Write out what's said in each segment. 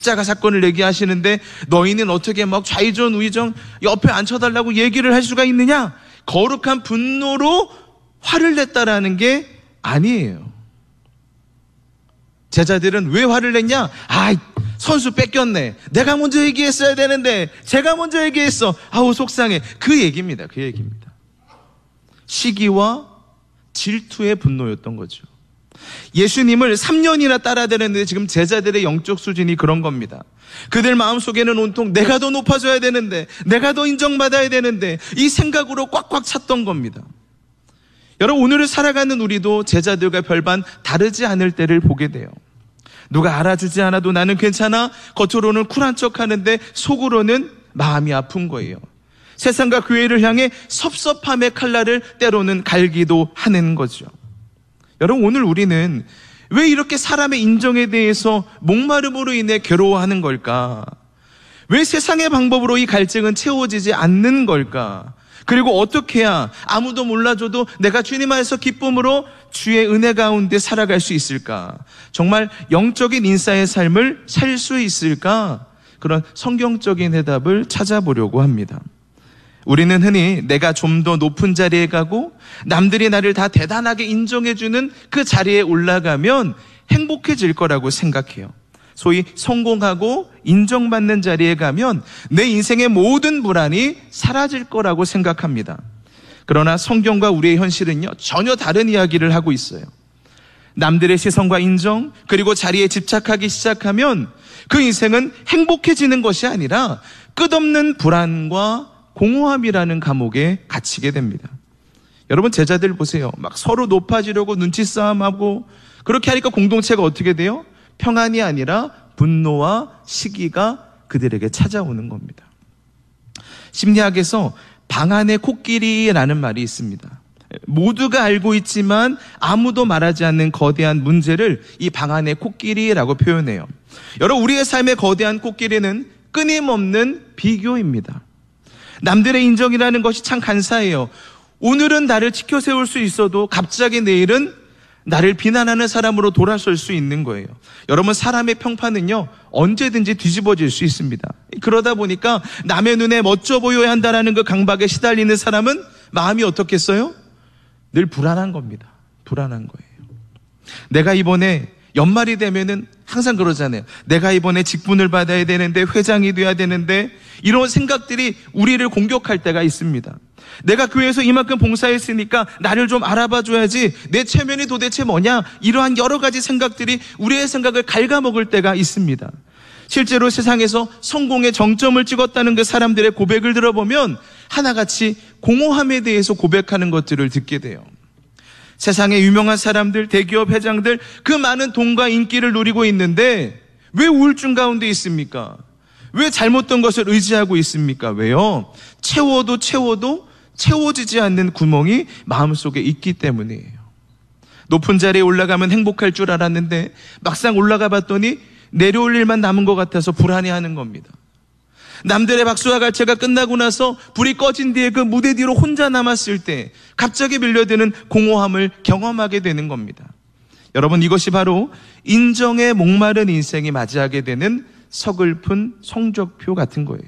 자가 사건을 얘기하시는데 너희는 어떻게 막 좌의전 우의전 옆에 앉혀달라고 얘기를 할 수가 있느냐? 거룩한 분노로 화를 냈다라는 게 아니에요. 제자들은 왜 화를 냈냐? 선수 뺏겼네. 내가 먼저 얘기했어야 되는데 제가 먼저 얘기했어. 아우 속상해. 그 얘기입니다. 그 얘기입니다. 시기와 질투의 분노였던 거죠. 예수님을 3년이나 따라다녔는데 지금 제자들의 영적 수준이 그런 겁니다. 그들 마음속에는 온통 내가 더 높아져야 되는데, 내가 더 인정받아야 되는데, 이 생각으로 꽉꽉 찼던 겁니다. 여러분, 오늘을 살아가는 우리도 제자들과 별반 다르지 않을 때를 보게 돼요. 누가 알아주지 않아도 나는 괜찮아. 겉으로는 쿨한 척하는데 속으로는 마음이 아픈 거예요. 세상과 교회를 향해 섭섭함의 칼날을 때로는 갈기도 하는 거죠. 여러분, 오늘 우리는 왜 이렇게 사람의 인정에 대해서 목마름으로 인해 괴로워하는 걸까? 왜 세상의 방법으로 이 갈증은 채워지지 않는 걸까? 그리고 어떻게 해야 아무도 몰라줘도 내가 주님 안에서 기쁨으로 주의 은혜 가운데 살아갈 수 있을까? 정말 영적인 인싸의 삶을 살 수 있을까? 그런 성경적인 해답을 찾아보려고 합니다. 우리는 흔히 내가 좀 더 높은 자리에 가고 남들이 나를 다 대단하게 인정해주는 그 자리에 올라가면 행복해질 거라고 생각해요. 소위 성공하고 인정받는 자리에 가면 내 인생의 모든 불안이 사라질 거라고 생각합니다. 그러나 성경과 우리의 현실은요, 전혀 다른 이야기를 하고 있어요. 남들의 시선과 인정, 그리고 자리에 집착하기 시작하면 그 인생은 행복해지는 것이 아니라 끝없는 불안과 공허함이라는 감옥에 갇히게 됩니다. 여러분, 제자들 보세요. 막 서로 높아지려고 눈치 싸움하고 그렇게 하니까 공동체가 어떻게 돼요? 평안이 아니라 분노와 시기가 그들에게 찾아오는 겁니다. 심리학에서 방 안의 코끼리라는 말이 있습니다. 모두가 알고 있지만 아무도 말하지 않는 거대한 문제를 이 방 안의 코끼리라고 표현해요. 여러분, 우리의 삶의 거대한 코끼리는 끊임없는 비교입니다. 남들의 인정이라는 것이 참 간사해요. 오늘은 나를 지켜 세울 수 있어도 갑자기 내일은 나를 비난하는 사람으로 돌아설 수 있는 거예요. 여러분, 사람의 평판은요, 언제든지 뒤집어질 수 있습니다. 그러다 보니까 남의 눈에 멋져 보여야 한다는 그 강박에 시달리는 사람은 마음이 어떻겠어요? 늘 불안한 겁니다. 불안한 거예요. 내가 이번에 연말이 되면은 항상 그러잖아요. 내가 이번에 직분을 받아야 되는데, 회장이 돼야 되는데, 이런 생각들이 우리를 공격할 때가 있습니다. 내가 교회에서 이만큼 봉사했으니까 나를 좀 알아봐 줘야지, 내 체면이 도대체 뭐냐, 이러한 여러 가지 생각들이 우리의 생각을 갉아먹을 때가 있습니다. 실제로 세상에서 성공의 정점을 찍었다는 그 사람들의 고백을 들어보면 하나같이 공허함에 대해서 고백하는 것들을 듣게 돼요. 세상의 유명한 사람들, 대기업 회장들, 그 많은 돈과 인기를 누리고 있는데 왜 우울증 가운데 있습니까? 왜 잘못된 것을 의지하고 있습니까? 왜요? 채워도 채워지지 않는 구멍이 마음속에 있기 때문이에요. 높은 자리에 올라가면 행복할 줄 알았는데 막상 올라가 봤더니 내려올 일만 남은 것 같아서 불안해하는 겁니다. 남들의 박수와 갈채가 끝나고 나서 불이 꺼진 뒤에 그 무대 뒤로 혼자 남았을 때 갑자기 밀려드는 공허함을 경험하게 되는 겁니다. 여러분, 이것이 바로 인정에 목마른 인생이 맞이하게 되는 서글픈 성적표 같은 거예요.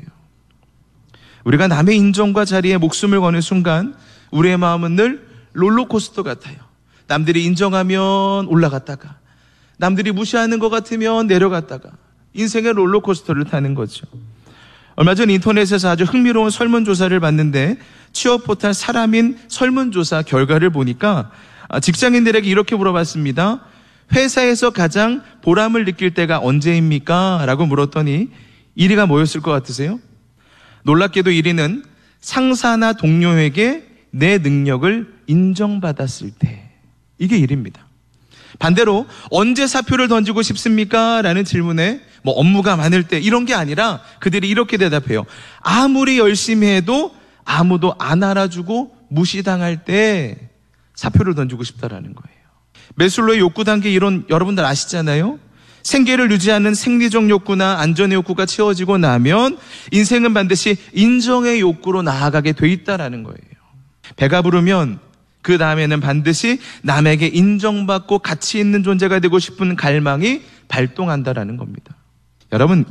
우리가 남의 인정과 자리에 목숨을 거는 순간 우리의 마음은 늘 롤러코스터 같아요. 남들이 인정하면 올라갔다가, 남들이 무시하는 것 같으면 내려갔다가, 인생의 롤러코스터를 타는 거죠. 얼마 전 인터넷에서 아주 흥미로운 설문조사를 봤는데, 취업 포털 사람인 설문조사 결과를 보니까 직장인들에게 이렇게 물어봤습니다. 회사에서 가장 보람을 느낄 때가 언제입니까? 라고 물었더니 1위가 뭐였을 것 같으세요? 놀랍게도 1위는 상사나 동료에게 내 능력을 인정받았을 때. 이게 1위입니다. 반대로 언제 사표를 던지고 싶습니까? 라는 질문에 업무가 많을 때, 이런 게 아니라 그들이 이렇게 대답해요. 아무리 열심히 해도 아무도 안 알아주고 무시당할 때 사표를 던지고 싶다라는 거예요. 매슬로의 욕구 단계 이론 여러분들 아시잖아요? 생계를 유지하는 생리적 욕구나 안전의 욕구가 채워지고 나면 인생은 반드시 인정의 욕구로 나아가게 돼 있다라는 거예요. 배가 부르면 그 다음에는 반드시 남에게 인정받고 가치 있는 존재가 되고 싶은 갈망이 발동한다라는 겁니다. 여러분,